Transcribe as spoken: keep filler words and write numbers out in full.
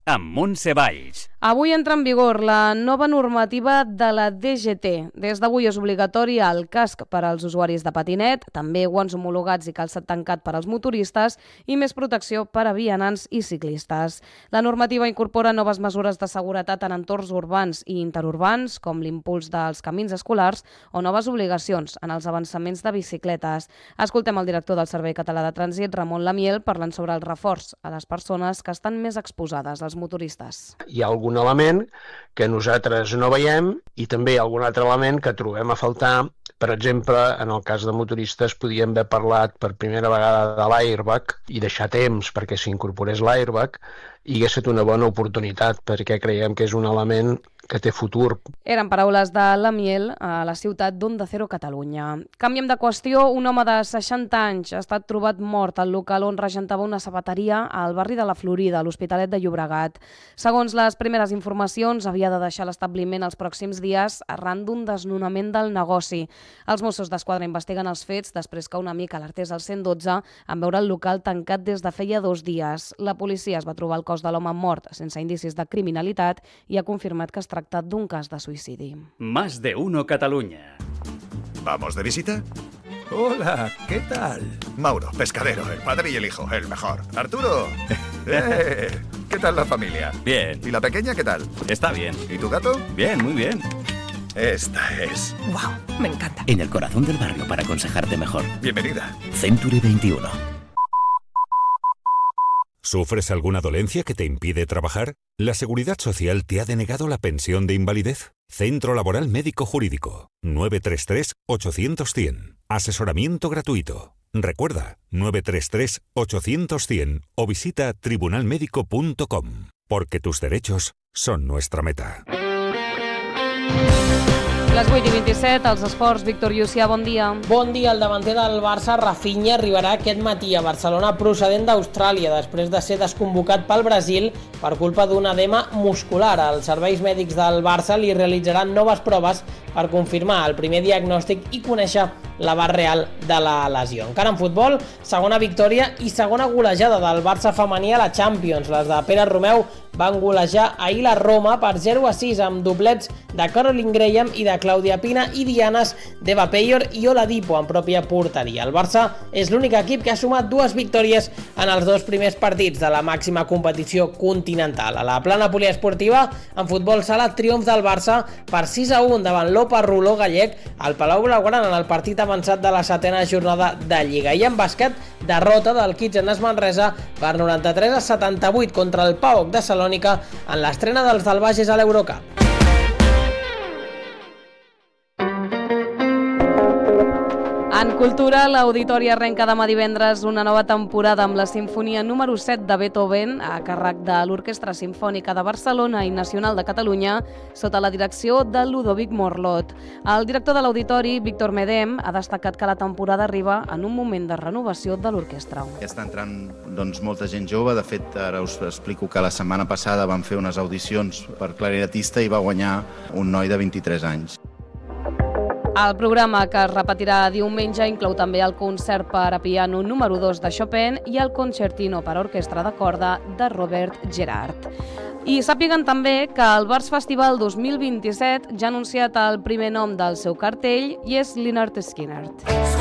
amb Montse Valls. Avui entra en vigor la nova normativa de la D G T. Des d'avui és obligatori el casc per als usuaris de patinet, també guants homologats i calçat tancat per als motoristes i més protecció per a vianants i ciclistes. La normativa incorpora noves mesures de seguretat en entorns urbans i interurbans, com l'impuls dels camins escolars o noves obligacions en els avançaments de bicicletes. Escoltem el director del Servei Català de Trànsit, Ramon Lamiel, parlant sobre el reforç a les persones que estan més exposades, els motoristes. Hi ha algun element que nosaltres no veiem i també algun altre element que trobem a faltar. Per exemple, en el cas de motoristes podíem haver parlat per primera vegada de l'airbag i deixar temps perquè s'incorporés l'airbag i hagués estat una bona oportunitat perquè creiem que és un element que té futur. Eren paraules de Lamiel a la ciutat d'Onda Cero, Catalunya. Canviem de qüestió. Un home de seixanta anys ha estat trobat mort al local on regentava una sabateria al barri de la Florida, a l'Hospitalet de Llobregat. Segons les primeres informacions, havia de deixar l'establiment els pròxims dies arran d'un desnonament del negoci. Els Mossos d'Esquadra investiguen els fets després que un amic alertés al cent dotze en veure el local tancat des de feia dos dies. La policia es va trobar el cos de l'home mort sense indicis de criminalitat i ha confirmat que es tracta d'un cas de suïcidi. Más de uno Cataluña. ¿Vamos de visita? Hola, ¿qué tal? Mauro, pescadero, el padre y el hijo, el mejor. Arturo, eh, ¿qué tal la familia? Bien. ¿Y la pequeña qué tal? Está bien. ¿Y tu gato? Bien, muy bien. Esta es. ¡Wow! Me encanta. En el corazón del barrio para aconsejarte mejor. Bienvenida. Century veintiuno. ¿Sufres alguna dolencia que te impide trabajar? ¿La Seguridad Social te ha denegado la pensión de invalidez? Centro Laboral Médico Jurídico. nueve tres tres, ocho cero cero, cien. Asesoramiento gratuito. Recuerda, nueve tres tres, ocho cero cero, cien o visita tribunal médico punto com. Porque tus derechos son nuestra meta. Les vuit i vint-i-set, als esports, Víctor Llucià, bon dia. Bon dia, el davanter del Barça, Rafinha, arribarà aquest matí a Barcelona procedent d'Austràlia, després de ser desconvocat pel Brasil per culpa d'un edema muscular. Els serveis mèdics del Barça li realitzaran noves proves per confirmar el primer diagnòstic i conèixer l'abast real de la lesió. Encara en futbol, segona victòria i segona golejada del Barça femení a la Champions. Les de Pere Romeu van golejar ahir la Roma per zero a sis amb doblets de Caroline Graham i de Claudia Pina i dianes d'Eva Peyor i Oladipo en pròpia porteria. El Barça és l'únic equip que ha sumat dues victòries en els dos primers partits de la màxima competició continental. A la plana poliesportiva, en futbol sala, triomf del Barça per sis a un davant l'Opa Roló gallec al Palau Blaugrana en el partit avançat de la setena jornada de Lliga. I en bàsquet, derrota del Kitchener Manresa per noranta-tres a setanta-vuit contra el P A O K de Salònica en l'estrena dels del Bages a l'Eurocup. En cultura, l'Auditori arrenca demà divendres una nova temporada amb la Simfonia número set de Beethoven a càrrec de l'Orquestra Simfònica de Barcelona i Nacional de Catalunya sota la direcció de Ludovic Morlot. El director de l'Auditori, Víctor Medem, ha destacat que la temporada arriba en un moment de renovació de l'orquestra. Ja està entrant doncs, molta gent jove. De fet, ara us explico que la setmana passada vam fer unes audicions per clarinetista i va guanyar un noi de vint-i-tres anys. El programa, que es repetirà diumenge, inclou també el concert per a piano número dos de Chopin i el concertino per a orquestra de corda de Robert Gerard. I sàpiguen també que el Bars Festival dos mil vint-i-set ja ha anunciat el primer nom del seu cartell i és Lynyrd Skynyrd.